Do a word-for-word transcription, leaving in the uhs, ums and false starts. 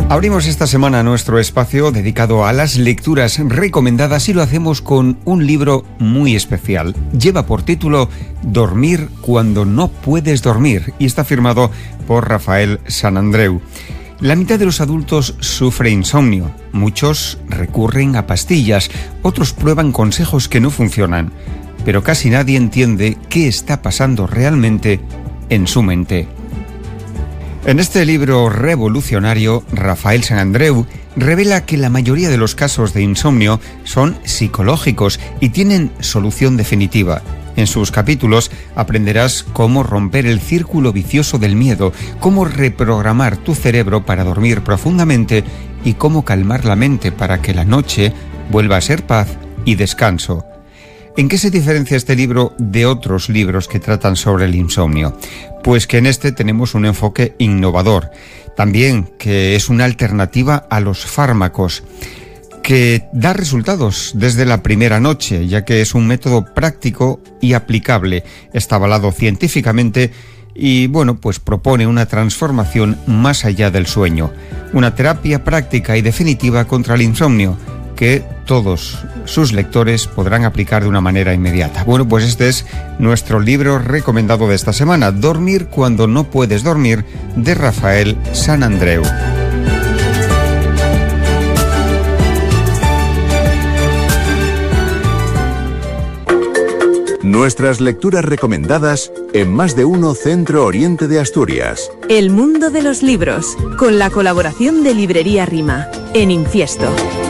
Abrimos esta semana nuestro espacio dedicado a las lecturas recomendadas y lo hacemos con un libro muy especial. Lleva por título Dormir cuando no puedes dormir y está firmado por Rafael Sanandreu. La mitad de los adultos sufre insomnio. Muchos recurren a pastillas, otros prueban consejos que no funcionan, pero casi nadie entiende qué está pasando realmente en su mente. En este libro revolucionario, Rafael Sanandreu revela que la mayoría de los casos de insomnio son psicológicos y tienen solución definitiva. En sus capítulos aprenderás cómo romper el círculo vicioso del miedo, cómo reprogramar tu cerebro para dormir profundamente y cómo calmar la mente para que la noche vuelva a ser paz y descanso. ¿En qué se diferencia este libro de otros libros que tratan sobre el insomnio? Pues que en este tenemos un enfoque innovador, también que es una alternativa a los fármacos, que da resultados desde la primera noche, ya que es un método práctico y aplicable, está avalado científicamente y, bueno, pues propone una transformación más allá del sueño, una terapia práctica y definitiva contra el insomnio, que todos sus lectores podrán aplicar de una manera inmediata. Bueno, pues este es nuestro libro recomendado de esta semana, Dormir cuando no puedes dormir, de Rafael Sanandreu. Nuestras lecturas recomendadas en Más de Uno Centro Oriente de Asturias. El mundo de los libros, con la colaboración de Librería Rima, en Infiesto.